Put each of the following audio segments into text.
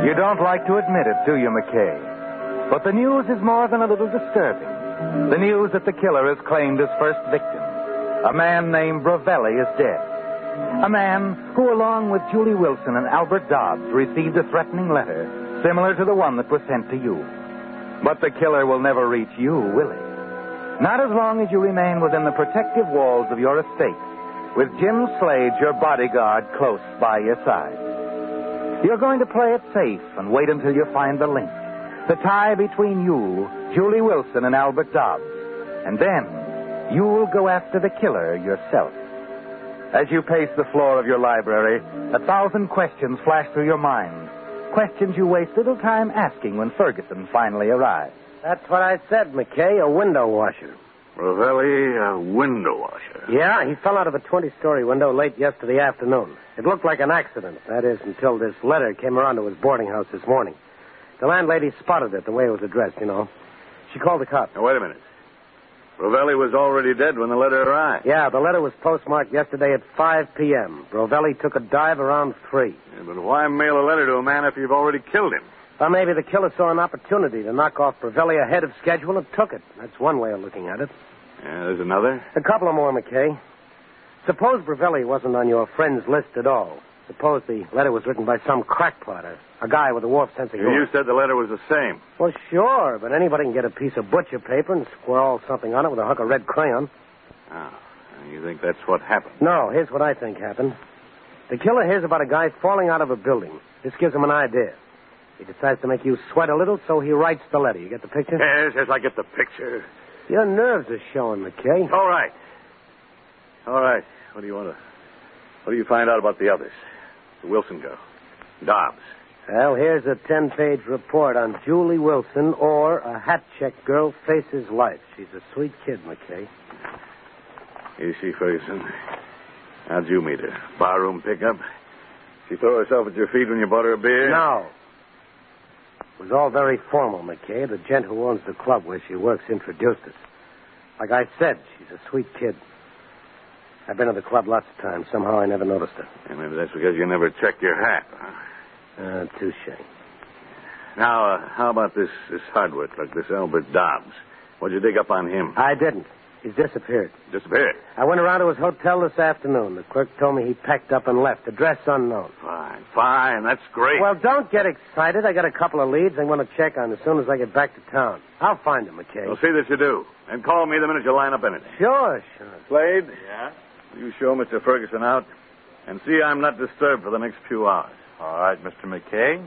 You don't like to admit it, do you, McKay? But the news is more than a little disturbing. The news that the killer has claimed his first victim. A man named Brovelli is dead. A man who, along with Julie Wilson and Albert Dobbs, received a threatening letter similar to the one that was sent to you. But the killer will never reach you, will he? Not as long as you remain within the protective walls of your estate, with Jim Slade, your bodyguard, close by your side. You're going to play it safe and wait until you find the link, the tie between you, Julie Wilson, and Albert Dobbs. And then you'll go after the killer yourself. As you pace the floor of your library, 1,000 questions flash through your mind. Questions you waste little time asking when Ferguson finally arrives. That's what I said, McKay, a window washer. Ravelli, a window washer. Yeah, he fell out of a 20-story window late yesterday afternoon. It looked like an accident, that is, until this letter came around to his boarding house this morning. The landlady spotted it the way it was addressed, you know. She called the cops. Now, wait a minute. Ravelli was already dead when the letter arrived. Yeah, the letter was postmarked yesterday at 5 p.m. Brovelli took a dive around 3. Yeah, but why mail a letter to a man after you've already killed him? Well, maybe the killer saw an opportunity to knock off Brovelli ahead of schedule and took it. That's one way of looking at it. Yeah, there's another? A couple of more, McKay. Suppose Brovelli wasn't on your friend's list at all. Suppose the letter was written by some crackpot, a guy with a warped sense of humor. You said the letter was the same. Well, sure, but anybody can get a piece of butcher paper and scrawl something on it with a hook of red crayon. Oh, you think that's what happened? No, here's what I think happened. The killer hears about a guy falling out of a building. This gives him an idea. He decides to make you sweat a little, so he writes the letter. You get the picture? Yes, I get the picture. Your nerves are showing, McKay. All right. What do you find out about the others? The Wilson girl. Dobbs. Well, here's a 10-page report on Julie Wilson, or a hat-check girl faces life. She's a sweet kid, McKay. Here she, Ferguson. How'd you meet her? Barroom pickup? She throw herself at your feet when you bought her a beer? No. It was all very formal, McKay. The gent who owns the club where she works introduced us. Like I said, she's a sweet kid. I've been to the club lots of times. Somehow I never noticed her. Yeah, maybe that's because you never checked your hat, huh? Touche. Now, how about this hardware clerk, this Albert Dobbs? What'd you dig up on him? I didn't. He's disappeared. Disappeared? I went around to his hotel this afternoon. The clerk told me he packed up and left. Address unknown. Fine. That's great. Well, don't get excited. I got a couple of leads I'm going to check on as soon as I get back to town. I'll find him, McKay. Well, see that you do. And call me the minute you line up anything. Sure. Slade? Yeah? You show Mr. Ferguson out and see I'm not disturbed for the next few hours. All right, Mr. McKay.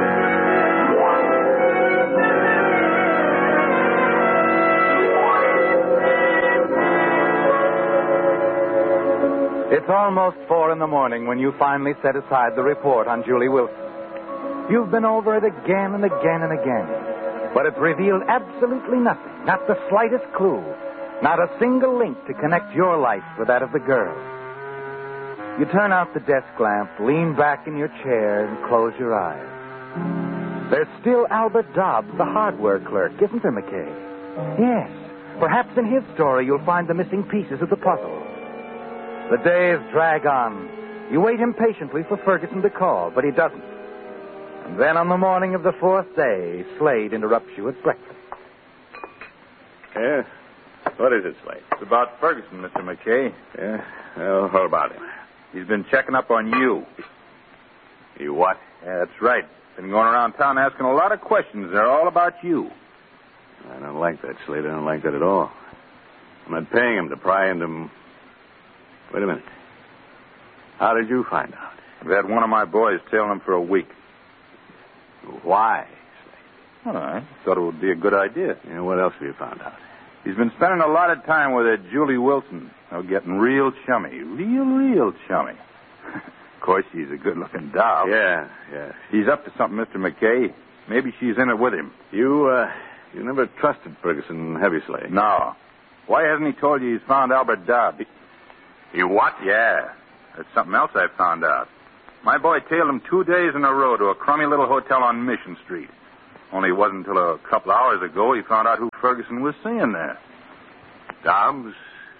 It's almost 4 a.m. when you finally set aside the report on Julie Wilson. You've been over it again and again and again, but it's revealed absolutely nothing, not the slightest clue, not a single link to connect your life with that of the girl. You turn out the desk lamp, lean back in your chair, and close your eyes. There's still Albert Dobbs, the hardware clerk, isn't there, McKay? Yes. Perhaps in his story you'll find the missing pieces of the puzzle. The days drag on. You wait impatiently for Ferguson to call, but he doesn't. And then on the morning of the 4th day, Slade interrupts you at breakfast. Yeah? What is it, Slade? It's about Ferguson, Mr. McKay. Yeah? Well, what about him? He's been checking up on you. You what? Yeah, that's right. Been going around town asking a lot of questions. They're all about you. I don't like that, Slade. I don't like that at all. I'm not paying him to pry into... Wait a minute. How did you find out? I've had one of my boys tailing him for a week. Why, Slade? Well, I thought it would be a good idea. Yeah, what else have you found out? He's been spending a lot of time with that Julie Wilson. They're getting real chummy. Real chummy. Of course, she's a good-looking doll. Yeah. He's up to something, Mr. McKay. Maybe she's in it with him. You never trusted Ferguson, have you, Slade? No. Why hasn't he told you he's found Albert Dobbs? You what? Yeah. That's something else I found out. My boy tailed him 2 days in a row to a crummy little hotel on Mission Street. Only it wasn't until a couple hours ago he found out who Ferguson was seeing there. Dobbs?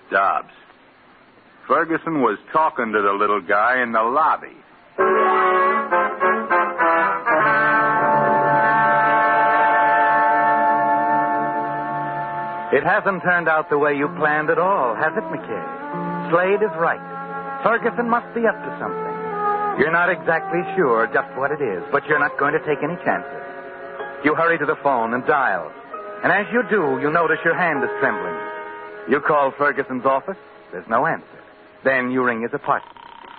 Ferguson was talking to the little guy in the lobby. It hasn't turned out the way you planned at all, has it, McKay? Slade is right. Ferguson must be up to something. You're not exactly sure just what it is, but you're not going to take any chances. You hurry to the phone and dial. And as you do, you notice your hand is trembling. You call Ferguson's office. There's no answer. Then you ring his apartment.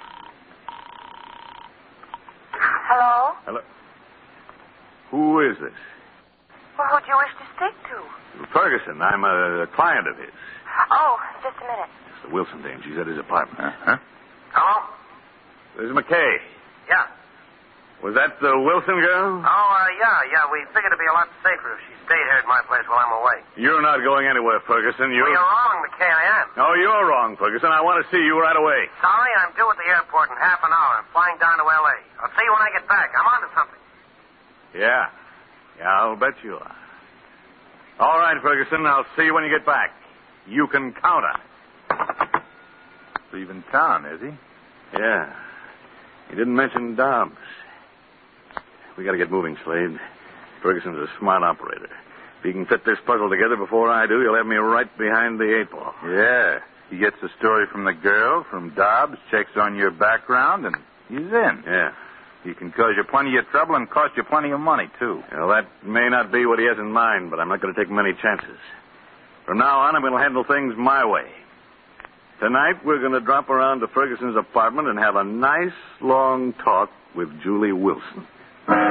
Hello? Hello? Who is this? Well, who do you wish to speak to? Ferguson. I'm a client of his. Oh, just a minute. It's the Wilson dame. She's at his apartment. Uh-huh. Hello? This is McKay. Yeah. Was that the Wilson girl? Yeah. We figured it'd be a lot safer if she stayed here at my place while I'm away. You're not going anywhere, Ferguson. Well, you're wrong, McKay. I am. No, you're wrong, Ferguson. I want to see you right away. Sorry, I'm due at the airport in half an hour. I'm flying down to L.A. I'll see you when I get back. I'm on to something. Yeah, I'll bet you are. All right, Ferguson. I'll see you when you get back. You can count on it. Leaving town, is he? Yeah. He didn't mention Dobbs. We got to get moving, Slade. Ferguson's a smart operator. If he can fit this puzzle together before I do, he'll have me right behind the 8 ball. Yeah. He gets the story from the girl, from Dobbs, checks on your background, and he's in. Yeah. He can cause you plenty of trouble and cost you plenty of money, too. Well, that may not be what he has in mind, but I'm not going to take many chances. From now on, I'm going to handle things my way. Tonight, we're going to drop around to Ferguson's apartment and have a nice, long talk with Julie Wilson.